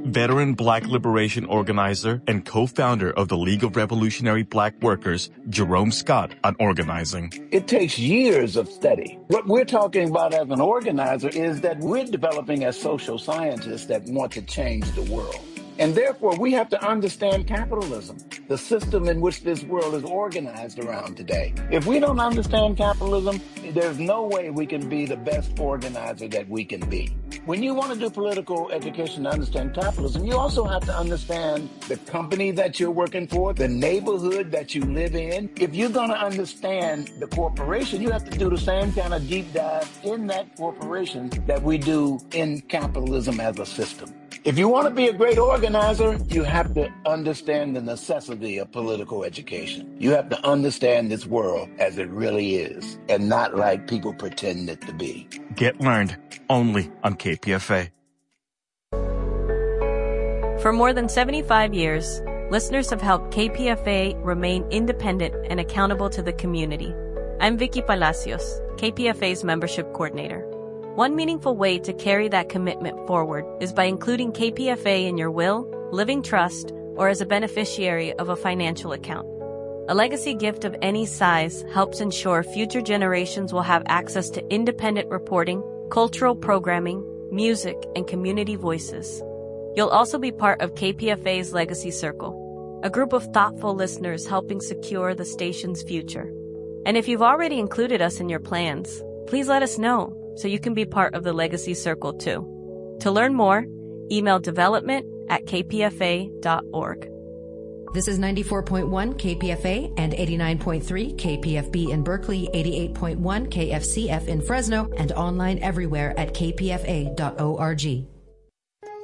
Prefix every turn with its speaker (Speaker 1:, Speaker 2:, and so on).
Speaker 1: Veteran Black liberation organizer and co-founder of the League of Revolutionary Black Workers, Jerome Scott, on organizing.
Speaker 2: It takes years of study. What we're talking about as an organizer is that we're developing as social scientists that want to change the world. And therefore, we have to understand capitalism, the system in which this world is organized around today. If we don't understand capitalism, there's no way we can be the best organizer that we can be. When you want to do political education to understand capitalism, you also have to understand the company that you're working for, the neighborhood that you live in. If you're going to understand the corporation, you have to do the same kind of deep dive in that corporation that we do in capitalism as a system. If you want to be a great organizer, you have to understand the necessity of political education. You have to understand this world as it really is, and not like people pretend it to be.
Speaker 1: Get Learned, only on KPFA.
Speaker 3: For more than 75 years, listeners have helped KPFA remain independent and accountable to the community. I'm Vicky Palacios, KPFA's membership coordinator. One meaningful way to carry that commitment forward is by including KPFA in your will, living trust, or as a beneficiary of a financial account. A legacy gift of any size helps ensure future generations will have access to independent reporting, cultural programming, music, and community voices. You'll also be part of KPFA's Legacy Circle, a group of thoughtful listeners helping secure the station's future. And if you've already included us in your plans, please let us know so you can be part of the Legacy Circle too. To learn more, email development@kpfa.org.
Speaker 4: This is 94.1 KPFA and 89.3 KPFB in Berkeley, 88.1 KFCF in Fresno, and online everywhere at kpfa.org.